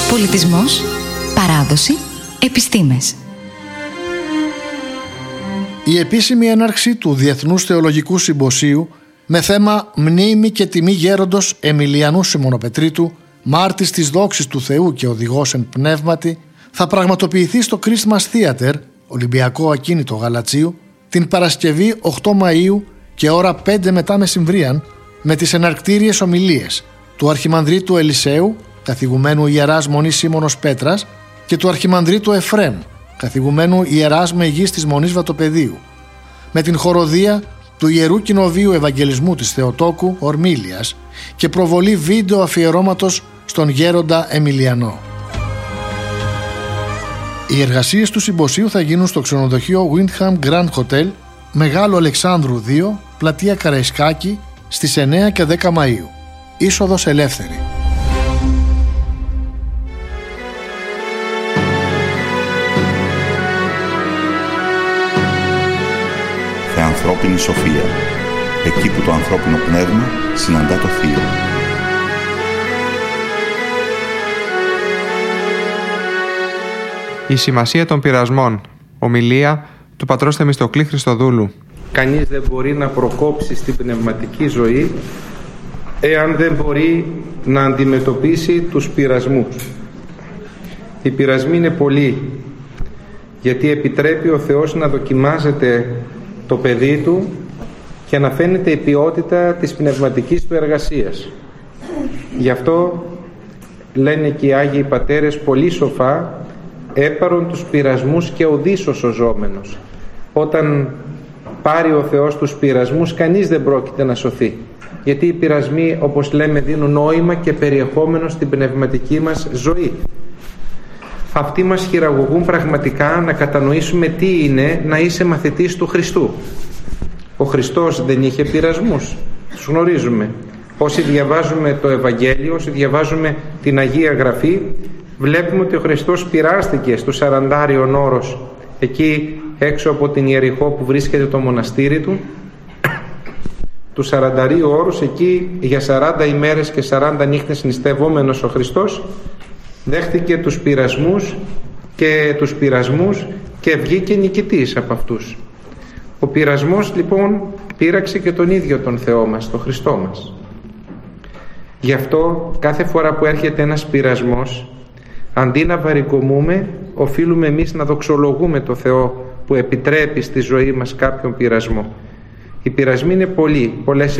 Πολιτισμός, παράδοση, επιστήμες. Η επίσημη έναρξη του Διεθνούς Θεολογικού Συμποσίου με θέμα «Μνήμη και τιμή γέροντος Εμιλιανού Σιμωνοπετρίτου, μάρτης της δόξης του Θεού και οδηγός εν πνεύματι», θα πραγματοποιηθεί στο Christmas Theater, Ολυμπιακό Ακίνητο Γαλατσίου, την Παρασκευή 8 Μαΐου και ώρα 5 μετά μεσημβρίαν, με τις εναρκτήριες ομιλίες του Αρχιμανδρίτου Ελισέου, καθηγουμένου Ιεράς Μονής Σίμωνος Πέτρας, και του Αρχιμανδρίτου Εφρέμ, καθηγουμένου Ιεράς Μεγής της Μονής Βατοπεδίου, με την χοροδία του Ιερού Κοινοβείου Ευαγγελισμού της Θεοτόκου Ορμήλιας και προβολή βίντεο αφιερώματος στον γέροντα Εμιλιανό. Οι εργασίες του συμποσίου θα γίνουν στο ξενοδοχείο Windham Grand Hotel, Μεγάλο Αλεξάνδρου 2, πλατεία Καραϊσκάκη, στις 9 και 10 Μαΐου. Είσοδος ελεύθερη. Θεανθρώπινη σοφία. Εκεί που το ανθρώπινο πνεύμα συναντά το Θείο. Η σημασία των πειρασμών. Ομιλία του πατρός Θεμιστοκλή Χριστοδούλου. Κανείς δεν μπορεί να προκόψει στην πνευματική ζωή εάν δεν μπορεί να αντιμετωπίσει τους πειρασμούς. Οι πειρασμοί είναι πολλοί, γιατί επιτρέπει ο Θεός να δοκιμάζεται το παιδί του και να φαίνεται η ποιότητα της πνευματικής του εργασίας. Γι' αυτό λένε και οι Άγιοι Πατέρες πολύ σοφά, έπαρον τους πειρασμούς και οδύσσω σωζόμενος. Όταν πάρει ο Θεός τους πειρασμούς, κανείς δεν πρόκειται να σωθεί. Γιατί οι πειρασμοί, όπως λέμε, δίνουν νόημα και περιεχόμενο στην πνευματική μας ζωή. Αυτοί μας χειραγωγούν πραγματικά να κατανοήσουμε τι είναι να είσαι μαθητής του Χριστού. Ο Χριστός δεν είχε πειρασμούς, τους γνωρίζουμε. Όσοι διαβάζουμε το Ευαγγέλιο, όσοι διαβάζουμε την Αγία Γραφή, βλέπουμε ότι ο Χριστός πειράστηκε στο 40άριον όρος, εκεί έξω από την Ιεριχώ που βρίσκεται το μοναστήρι του, του 40άριου όρους, εκεί για 40 ημέρες και 40 νύχτες νηστευόμενος ο Χριστός δέχτηκε τους πειρασμούς και βγήκε νικητής από αυτούς. Ο πειρασμός λοιπόν πείραξε και τον ίδιο τον Θεό μας, τον Χριστό μας. Γι' αυτό κάθε φορά που έρχεται ένας πειρασμός, αντί να βαρικομούμε, οφείλουμε εμείς να δοξολογούμε το Θεό που επιτρέπει στη ζωή μας κάποιον πειρασμό. Οι πειρασμοί είναι πολλές